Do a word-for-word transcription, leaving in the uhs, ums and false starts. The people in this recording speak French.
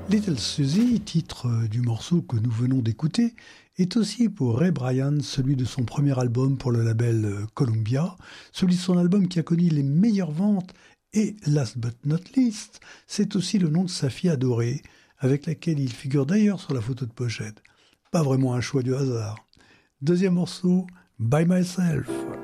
Little Susie, titre du morceau que nous venons d'écouter, est aussi pour Ray Bryant celui de son premier album pour le label Columbia, celui de son album qui a connu les meilleures ventes, et last but not least, c'est aussi le nom de sa fille adorée, avec laquelle il figure d'ailleurs sur la photo de pochette. Pas vraiment un choix du hasard. Deuxième morceau, By Myself.